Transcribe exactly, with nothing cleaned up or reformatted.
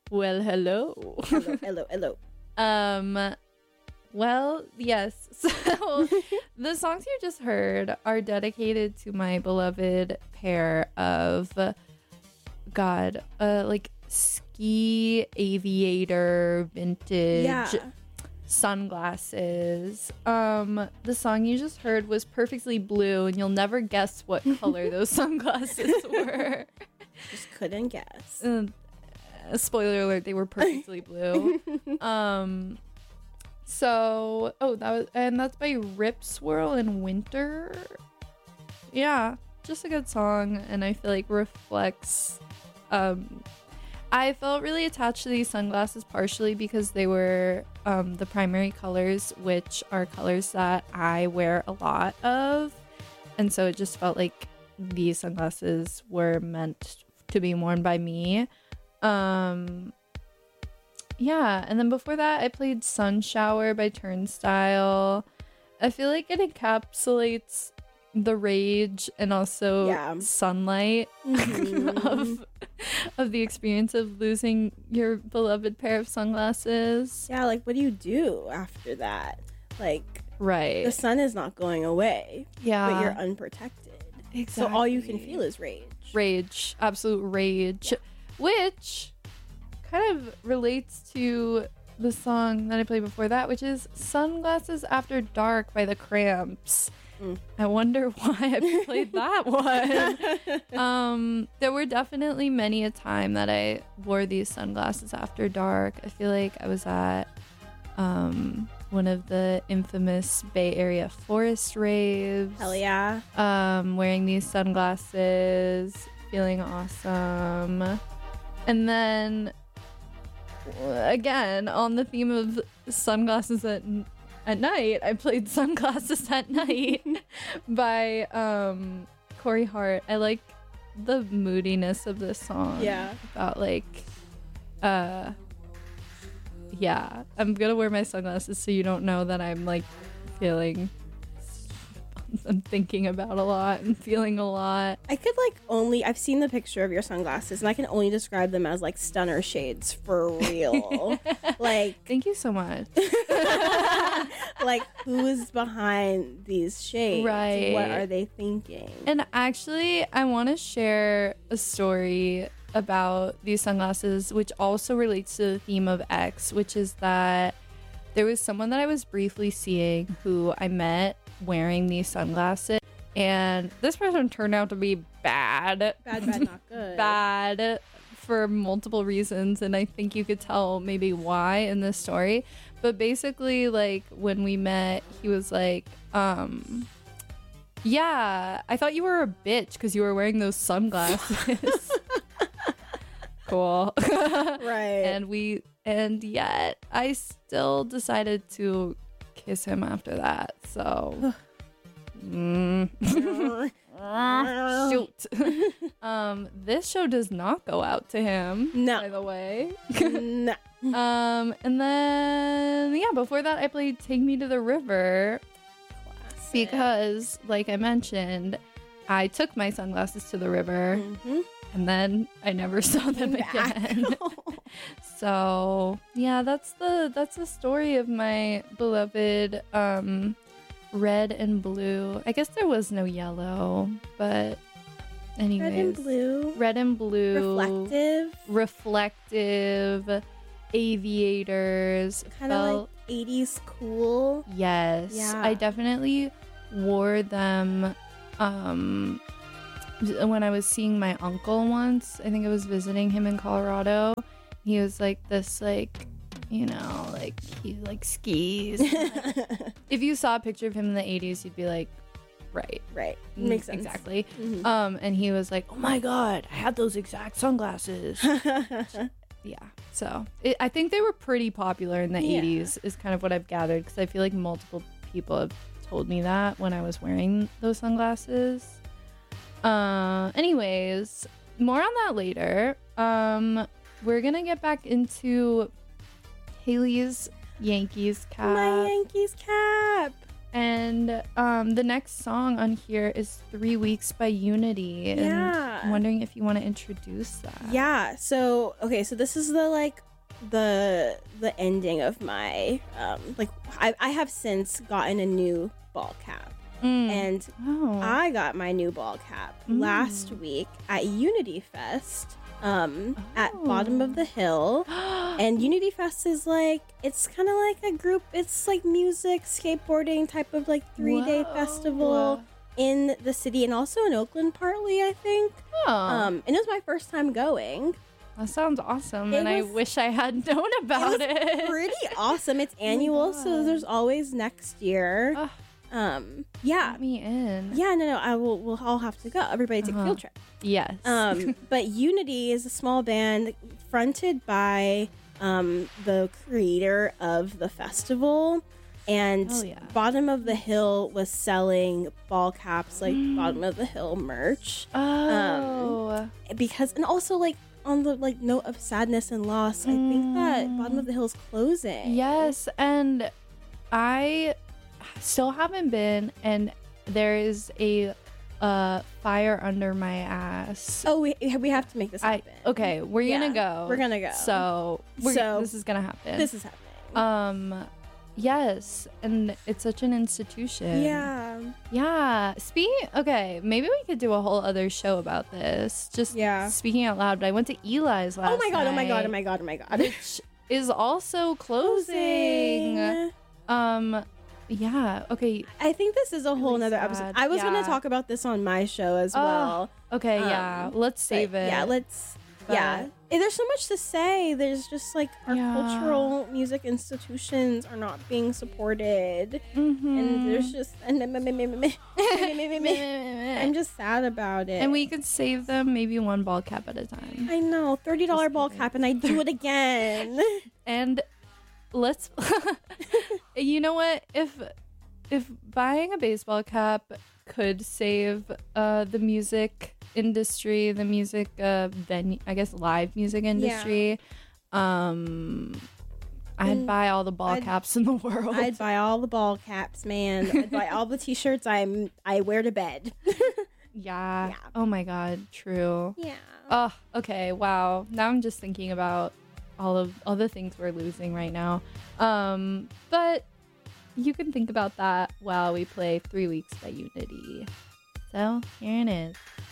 Well, hello. Hello, hello, hello. Um, well, yes. So the songs you just heard are dedicated to my beloved pair of, God, uh, like ski aviator vintage Yeah. sunglasses. Um, the song you just heard was Perfectly Blue, and you'll never guess what color those sunglasses were. Just couldn't guess. Uh, spoiler alert, they were perfectly blue. Um, so, oh, that was, and that's by Rip Swirl and Winter. Yeah, just a good song, and I feel like reflects. Um, I felt really attached to these sunglasses partially because they were um, the primary colors, which are colors that I wear a lot of, and so it just felt like these sunglasses were meant to be worn by me. Um, yeah, and then before that, I played Sun Shower by Turnstile. I feel like it encapsulates the rage and also Yeah. sunlight Mhm. of of the experience of losing your beloved pair of sunglasses. Yeah, like what do you do after that? Like Right. the sun is not going away, Yeah. but you're unprotected. Exactly. So all you can feel is rage. Rage, absolute rage, which kind of relates to the song that I played before that, which is Sunglasses After Dark by the Cramps. Mm. I wonder why I played that one. Um, there were definitely many a time that I wore these sunglasses after dark. I feel like I was at um, one of the infamous Bay Area forest raves. Hell yeah. Um, wearing these sunglasses, feeling awesome. And then again, on the theme of sunglasses at at night, I played Sunglasses at Night by um, Corey Hart. I like the moodiness of this song. Yeah. About like, uh, yeah, I'm gonna wear my sunglasses so you don't know that I'm like feeling, I'm thinking about a lot and feeling a lot. I could like only I've seen the picture of your sunglasses and I can only describe them as like stunner shades for real. Like Thank you so much. like who's behind these shades? Right. What are they thinking? And actually, I want to share a story about these sunglasses, which also relates to the theme of X, which is that there was someone that I was briefly seeing who I met wearing these sunglasses, and this person turned out to be bad. Bad, bad, not good. Bad for multiple reasons, and I think you could tell maybe why in this story. But basically, like, when we met, he was like, um, yeah, I thought you were a bitch because you were wearing those sunglasses. Cool. Right. And we, and yet I still decided to kiss him after that. So, mm. Shoot. um, this show does not go out to him. No. By the way. No. Um, and then yeah, before that I played Take Me to the River because, like I mentioned, I took my sunglasses to the river Mhm. and then I never saw them Back. again. So yeah, that's the that's the story of my beloved um red and blue. I guess there was no yellow, but anyways, Red and blue. red and blue, Reflective. reflective aviators. Kind of felt- like eighties cool. yes, Yeah. I definitely wore them um when I was seeing my uncle once. I think I was visiting him in Colorado. He was like this, like, you know, like he like skis. If you saw a picture of him in the eighties, you'd be like, right. Right. Makes sense. Exactly. Mhm. Um, and he was like, oh my God, I had those exact sunglasses. Yeah. So it, I think they were pretty popular in the Yeah. eighties is kind of what I've gathered, because I feel like multiple people have told me that when I was wearing those sunglasses. Uh, anyways, more on that later. Um, we're gonna get back into Haley's Yankees cap. My Yankees cap. And um, the next song on here is Three Weeks by Unity. And Yeah. I'm wondering if you want to introduce that. Yeah. So okay, so this is the like the the ending of my um like I, I have since gotten a new ball cap. Mm. And Oh. I got my new ball cap Mm. last week at Unity Fest um at Oh. Bottom of the Hill. And Unity Fest is like, it's kind of like a group, it's like music, skateboarding type of like three day Whoa. festival in the city and also in Oakland partly, I think. Oh. Um, and it was my first time going. That sounds awesome. It And I was- wish I had known about it it. was pretty awesome. It's annual, so God. there's always next year. Ugh, Um, yeah. Let me in. Yeah, no, no, I will, we'll all have to go. Everybody take Uh-huh. a field trip. Yes. Um, but Unity is a small band fronted by um, the creator of the festival. And Oh, yeah. Bottom of the Hill was selling ball caps, like Bottom of the Hill merch. oh. Because, and also, like, on the like note of sadness and loss, I think that Bottom of the Hill is closing. Yes, and I still haven't been, and there is a uh, fire under my ass. Oh, we, we have to make this I happen. okay, we're Yeah, gonna go. we're gonna go. So, we're, So, this is gonna happen. This is happening. um, yes, and it's such an institution. yeah. Yeah. Speaking, okay, maybe we could do a whole other show about this. Just Yeah. speaking out loud. But I went to Eli's last Oh my god, oh my god, oh night, my god, oh my god. which is also closing. Closing. Um, yeah. Okay. I think this is a whole Really nother sad. episode. I was gonna Yeah. talk about this on my show as Oh, well. Okay. yeah. Um, Let's save but it. Yeah, let's. But- yeah, And there's so much to say. There's just like our Yeah. cultural music institutions are not being supported, Mhm. and there's just and I'm just sad about it. And we could save them maybe one ball cap at a time. I know, thirty dollar Just ball kidding. cap, and I do it again. And let's you know what? If if buying a baseball cap could save uh the music industry, the music uh venue, I guess live music industry, um I'd Mm, buy all the ball I'd- caps in the world. I'd buy all the ball caps, man. I'd buy all the t-shirts I'm I wear to bed. yeah. Yeah. Oh my god, true. Yeah. Oh, okay. Wow. Now I'm just thinking about all of all the things we're losing right now. Um, but you can think about that while we play Three Weeks by Unity. So here it is.